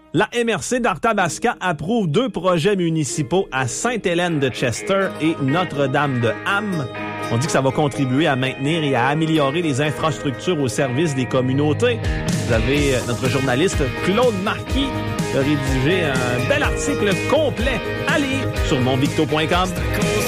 La MRC d'Arthabasca approuve 2 projets municipaux à Sainte-Hélène-de-Chester et Notre-Dame-de-Ham. On dit que ça va contribuer à maintenir et à améliorer les infrastructures au service des communautés. Vous avez notre journaliste Claude Marquis qui a rédigé un bel article complet à lire sur monvicto.com.